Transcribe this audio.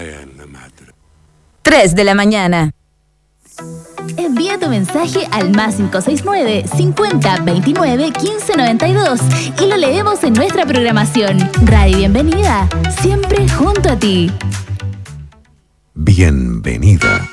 3 de la mañana. Envía tu mensaje al +569 50 29 15 92 y lo leemos en nuestra programación. Radio Bienvenida, siempre junto a ti. Bienvenida.